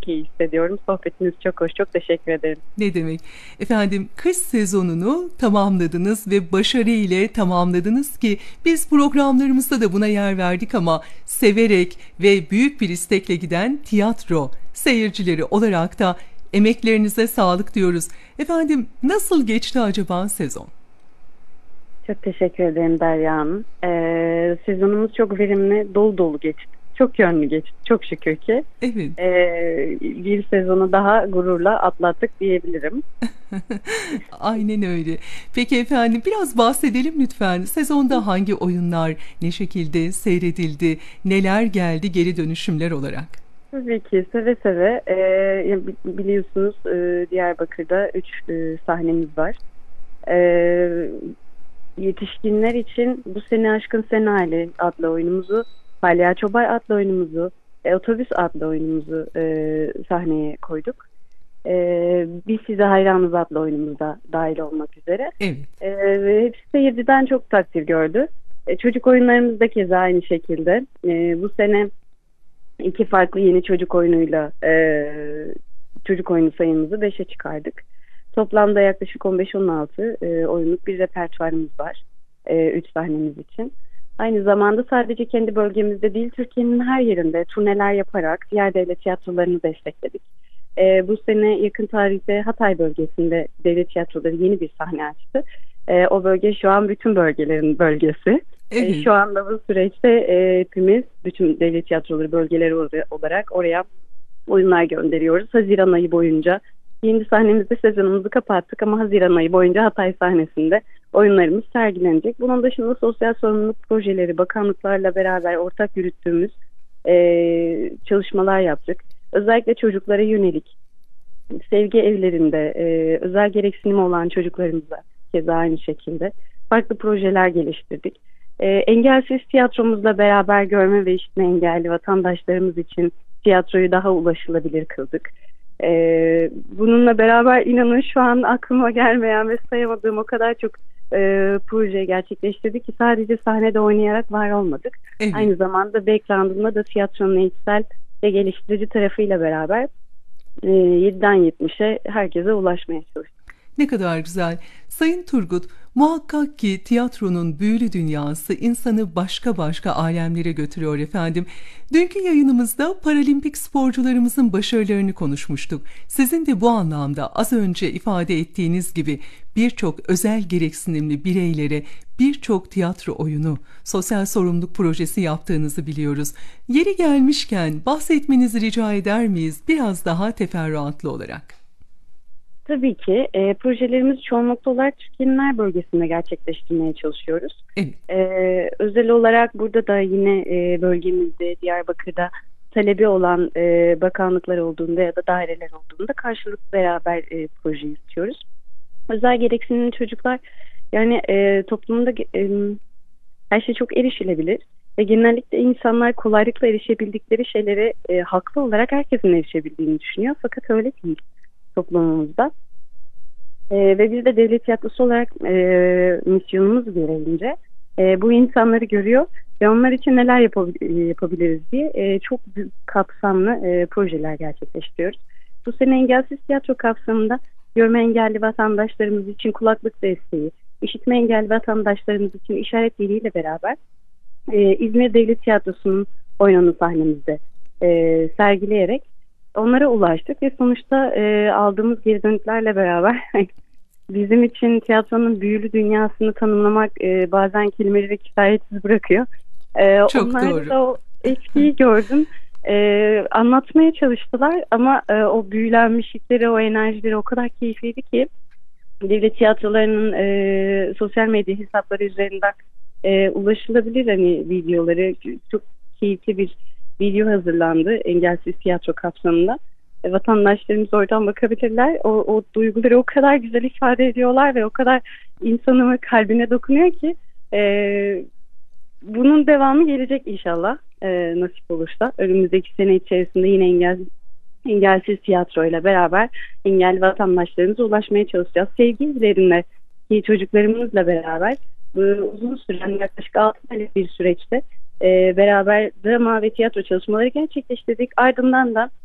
çok iyi hissediyorum. Sohbetiniz çok hoş. Çok teşekkür ederim. Ne demek? Efendim, kış sezonunu tamamladınız ve başarı ile tamamladınız ki biz programlarımızda da buna yer verdik ama severek ve büyük bir istekle giden tiyatro seyircileri olarak da emeklerinize sağlık diyoruz. Efendim, nasıl geçti acaba sezon? Çok teşekkür ederim Derya Hanım. Sezonumuz çok verimli, dolu dolu geçti. Çok yönlü geçti. Çok şükür ki. Evet. Bir sezonu daha gururla atlattık diyebilirim. Aynen öyle. Peki efendim, biraz bahsedelim lütfen. Sezonda hangi oyunlar ne şekilde seyredildi, neler geldi geri dönüşümler olarak? Tabii ki seve seve. Biliyorsunuz Diyarbakır'da 3 sahnemiz var. Yetişkinler için Bu Seni Aşkın Sen Hali adlı oyunumuzu, Palyaço Bay adlı oyunumuzu, Otobüs adlı oyunumuzu sahneye koyduk. Biz Size Hayranız adlı oyunumuzda dahil olmak üzere. Evet. Hepsi seyirciden çok takdir gördü. Çocuk oyunlarımız da keza aynı şekilde. Bu sene 2 farklı yeni çocuk oyunuyla çocuk oyunu sayımızı 5'e çıkardık. Toplamda yaklaşık 15-16 oyunluk bir repertuarımız var 3 sahnemiz için. Aynı zamanda sadece kendi bölgemizde değil, Türkiye'nin her yerinde turneler yaparak diğer devlet tiyatrolarını destekledik. Bu sene yakın tarihte Hatay bölgesinde devlet tiyatroları yeni bir sahne açtı. O bölge şu an bütün bölgelerin bölgesi. Evet. Şu anda bu süreçte hepimiz, bütün devlet tiyatroları bölgeleri olarak oraya oyunlar gönderiyoruz. Haziran ayı boyunca yeni sahnemizde sezonumuzu kapattık ama Haziran ayı boyunca Hatay sahnesinde oyunlarımız sergilenecek. Bunun dışında sosyal sorumluluk projeleri, bakanlıklarla beraber ortak yürüttüğümüz çalışmalar yaptık. Özellikle çocuklara yönelik sevgi evlerinde özel gereksinimi olan çocuklarımıza keza aynı şekilde farklı projeler geliştirdik. Engelsiz tiyatromuzla beraber görme ve işitme engelli vatandaşlarımız için tiyatroyu daha ulaşılabilir kıldık. Bununla beraber inanın şu an aklıma gelmeyen ve sayamadığım o kadar çok proje gerçekleştirdik ki sadece sahnede oynayarak var olmadık. Evet. Aynı zamanda background'ında da tiyatronun eğitsel ve geliştirici tarafıyla beraber 7'den 70'e herkese ulaşmaya çalıştık. Ne kadar güzel. Sayın Turgut, muhakkak ki tiyatronun büyülü dünyası insanı başka başka alemlere götürüyor efendim. Dünkü yayınımızda paralimpik sporcularımızın başarılarını konuşmuştuk. Sizin de bu anlamda az önce ifade ettiğiniz gibi birçok özel gereksinimli bireylere birçok tiyatro oyunu, sosyal sorumluluk projesi yaptığınızı biliyoruz. Yeri gelmişken bahsetmenizi rica eder miyiz biraz daha teferruatlı olarak? Tabii ki projelerimizi çoğunlukla olarak Türkiye'nin her bölgesinde gerçekleştirmeye çalışıyoruz. Evet. Özel olarak burada da yine bölgemizde Diyarbakır'da talebi olan bakanlıklar olduğunda ya da daireler olduğunda karşılıklı beraber proje istiyoruz. Özel gereksinimli çocuklar yani toplumda her şey çok erişilebilir ve genellikle insanlar kolaylıkla erişebildikleri şeylere haklı olarak herkesin erişebildiğini düşünüyor. Fakat öyle değil toplumumuzda. Ve biz de devlet tiyatrosu olarak misyonumuz gereğince bu insanları görüyor ve onlar için neler yapabiliriz diye çok büyük kapsamlı projeler gerçekleştiriyoruz. Bu sene engelsiz tiyatro kapsamında görme engelli vatandaşlarımız için kulaklık desteği, işitme engelli vatandaşlarımız için işaret diliyle beraber İzmir Devlet Tiyatrosu'nun oyununu sahnemizde sergileyerek onlara ulaştık ve sonuçta aldığımız geri dönüklerle beraber bizim için tiyatronun büyülü dünyasını tanımlamak bazen kelimeleri kifayetsiz bırakıyor. Çok onlar doğru. da o etkiyi gördüm. Anlatmaya çalıştılar ama o büyülenmişlikleri, o enerjileri o kadar keyifliydi ki devlet tiyatrolarının sosyal medya hesapları üzerinden ulaşılabilir hani videoları, çok keyifli bir video hazırlandı engelsiz tiyatro kapsamında. Vatandaşlarımız oradan bakabilirler. O duyguları o kadar güzel ifade ediyorlar ve o kadar insanın kalbine dokunuyor ki bunun devamı gelecek inşallah nasip olursa. Önümüzdeki sene içerisinde yine engelsiz tiyatroyla beraber engelli vatandaşlarımıza ulaşmaya çalışacağız. Sevgi izlerinle çocuklarımızla beraber uzun süren yaklaşık 6 aylık bir süreçte beraber drama ve tiyatro çalışmaları gerçekleştirdik. Ardından da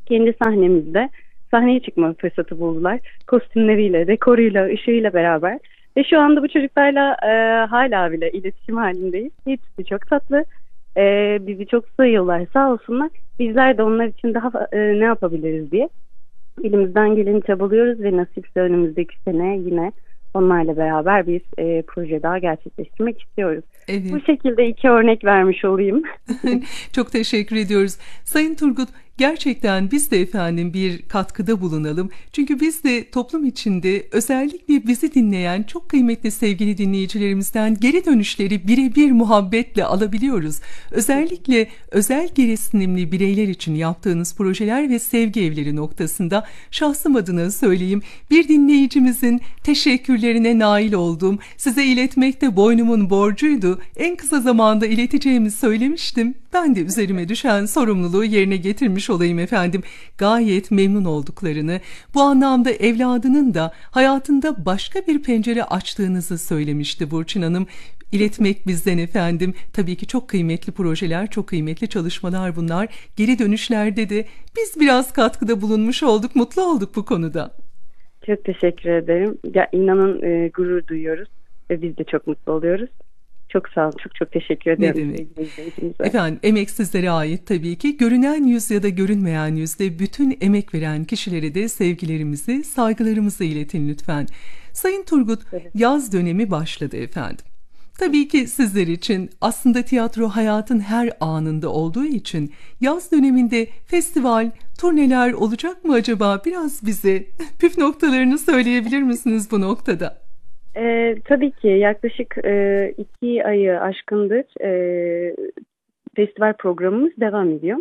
kendi sahnemizde sahneye çıkma fırsatı buldular. Kostümleriyle, dekoruyla, ışığıyla beraber. Ve şu anda bu çocuklarla hala bile iletişim halindeyiz. Hepsi çok tatlı. Bizi çok sayıyorlar, sağ olsunlar. Bizler de onlar için daha ne yapabiliriz diye elimizden geleni çabalıyoruz ve nasipse önümüzdeki sene yine onlarla beraber bir proje daha gerçekleştirmek istiyoruz. Evet. Bu şekilde 2 örnek vermiş olayım. Çok teşekkür ediyoruz. Sayın Turgut, gerçekten biz de efendim bir katkıda bulunalım. Çünkü biz de toplum içinde özellikle bizi dinleyen çok kıymetli sevgili dinleyicilerimizden geri dönüşleri birebir muhabbetle alabiliyoruz. Özellikle özel gereksinimli bireyler için yaptığınız projeler ve sevgi evleri noktasında şahsım adına söyleyeyim, bir dinleyicimizin teşekkürlerine nail oldum. Size iletmekte boynumun borcuydu. En kısa zamanda ileteceğimi söylemiştim. Ben de üzerime düşen sorumluluğu yerine getirmiş olayım efendim. Gayet memnun olduklarını, bu anlamda evladının da hayatında başka bir pencere açtığınızı söylemişti Burçin Hanım. İletmek bizden efendim. Tabii ki çok kıymetli projeler, çok kıymetli çalışmalar bunlar. Geri dönüşlerde de biz biraz katkıda bulunmuş olduk, mutlu olduk bu konuda. Çok teşekkür ederim. Ya, inanın gurur duyuyoruz ve biz de çok mutlu oluyoruz. Çok sağ olun. Çok teşekkür ederim. Ne demek? Efendim, emek sizlere ait tabii ki. Görünen yüz ya da görünmeyen yüzde bütün emek veren kişilere de sevgilerimizi, saygılarımızı iletin lütfen. Sayın Turgut, evet. Yaz dönemi başladı efendim. Tabii ki sizler için aslında tiyatro hayatın her anında olduğu için yaz döneminde festival, turneler olacak mı acaba? Biraz bize püf noktalarını söyleyebilir misiniz bu noktada? Tabii ki yaklaşık 2 ayı aşkındır festival programımız devam ediyor.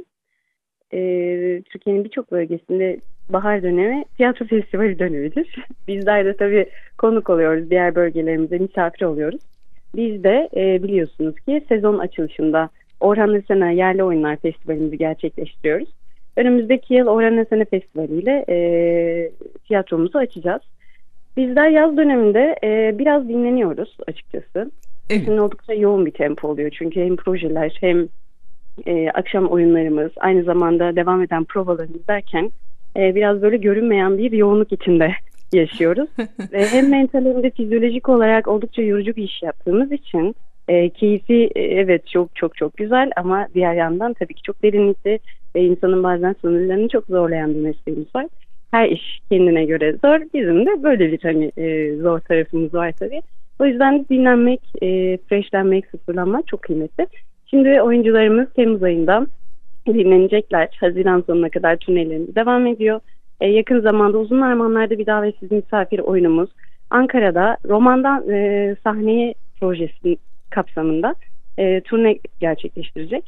Türkiye'nin birçok bölgesinde bahar dönemi tiyatro festivali dönemidir. Bizler de tabii konuk oluyoruz, diğer bölgelerimize misafir oluyoruz. Biz de biliyorsunuz ki sezon açılışında Orhan Esena Yerli Oyunlar Festivalimizi gerçekleştiriyoruz. Önümüzdeki yıl Orhan Esena Festivali ile tiyatromuzu açacağız. Bizler yaz döneminde biraz dinleniyoruz açıkçası. Evet. Oldukça yoğun bir tempo oluyor. Çünkü hem projeler hem akşam oyunlarımız, aynı zamanda devam eden provalarımız derken biraz böyle görünmeyen bir yoğunluk içinde yaşıyoruz. Hem mental hem de fizyolojik olarak oldukça yorucu bir iş yaptığımız için keyfi evet çok güzel ama diğer yandan tabii ki çok derinlikli ve insanın bazen sınırlarını çok zorlayan bir mesleğimiz var. Her iş kendine göre zor. Bizim de böyle bir zor tarafımız var tabii. O yüzden dinlenmek, freshlenmek, sıfırlanmak çok kıymetli. Şimdi oyuncularımız Temmuz ayında dinlenecekler. Haziran sonuna kadar turnelerimiz devam ediyor. Yakın zamanda Uzunarmanlar'da bir davetsiz misafir oyunumuz. Ankara'da romandan sahneye projesi kapsamında turne gerçekleştirecek.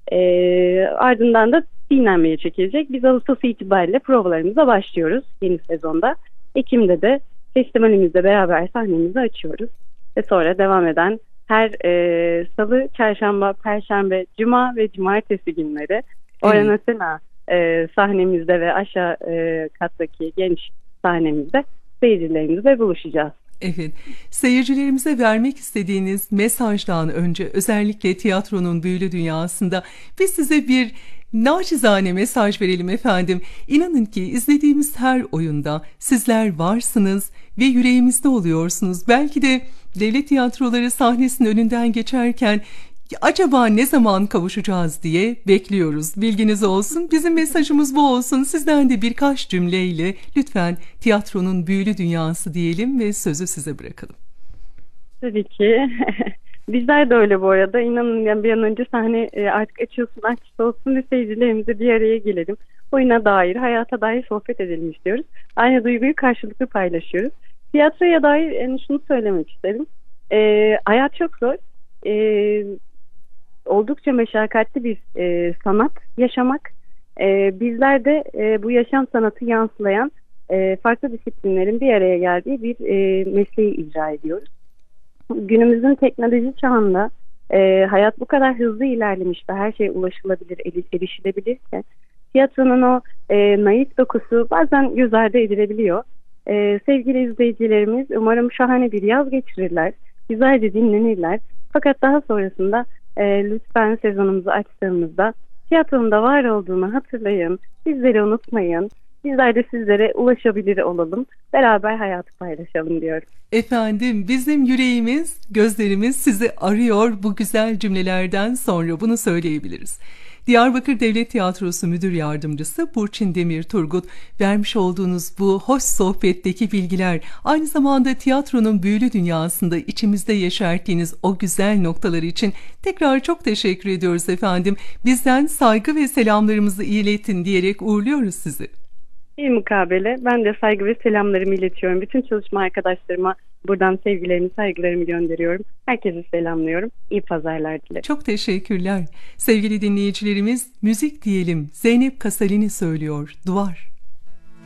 Ardından da dinlenmeye çekilecek. Biz Ağustos itibariyle provalarımıza başlıyoruz yeni sezonda. Ekim'de de festivalimizle beraber sahnemizi açıyoruz. Ve sonra devam eden her salı, çarşamba, perşembe, cuma ve cumartesi günleri Orhan Esena sahnemizde ve aşağı kattaki genç sahnemizde seyircilerimizle buluşacağız. Evet, seyircilerimize vermek istediğiniz mesajdan önce özellikle tiyatronun büyülü dünyasında biz size bir naçizane mesaj verelim efendim. İnanın ki izlediğimiz her oyunda sizler varsınız ve yüreğimizde oluyorsunuz. Belki de devlet tiyatroları sahnesinin önünden geçerken acaba ne zaman kavuşacağız diye bekliyoruz. Bilginiz olsun. Bizim mesajımız bu olsun. Sizden de birkaç cümleyle lütfen tiyatronun büyülü dünyası diyelim ve sözü size bırakalım. Tabii ki. Bizler de öyle bu arada. İnanın yani bir an önce sahne artık açılsın, olsun ve seyircilerimize bir araya gelelim. Oyuna dair, hayata dair sohbet edelim istiyoruz. Aynı duyguyu karşılıklı paylaşıyoruz. Tiyatroya dair şunu söylemek isterim. Hayat çok zor. Oldukça meşakkatli bir sanat yaşamak. Bizler de bu yaşam sanatı yansılayan farklı disiplinlerin bir araya geldiği bir mesleği icra ediyoruz. Günümüzün teknoloji çağında hayat bu kadar hızlı ilerlemiş ve her şey ulaşılabilir, erişilebilirken tiyatronun o naif dokusu bazen göz ardı edilebiliyor. Sevgili izleyicilerimiz umarım şahane bir yaz geçirirler, güzelce dinlenirler. Fakat daha sonrasında lütfen sezonumuzu açtığımızda Tiyatronun da var olduğunu hatırlayın. Bizleri unutmayın. Bizler de sizlere ulaşabilir olalım. Beraber hayatı paylaşalım diyorum. Efendim, bizim yüreğimiz, gözlerimiz sizi arıyor. Bu güzel cümlelerden sonra bunu söyleyebiliriz. Diyarbakır Devlet Tiyatrosu Müdür Yardımcısı Burçin Demir Turgut, vermiş olduğunuz bu hoş sohbetteki bilgiler, aynı zamanda tiyatronun büyülü dünyasında içimizde yeşerttiğiniz o güzel noktalar için tekrar çok teşekkür ediyoruz efendim. Bizden saygı ve selamlarımızı iletin diyerek uğurluyoruz sizi. İyi mukabele. Ben de saygı ve selamlarımı iletiyorum. Bütün çalışma arkadaşlarıma buradan sevgilerimi, saygılarımı gönderiyorum. Herkese selamlıyorum. İyi pazarlar dilerim. Çok teşekkürler. Sevgili dinleyicilerimiz, müzik diyelim. Zeynep Kasalini söylüyor, Duvar.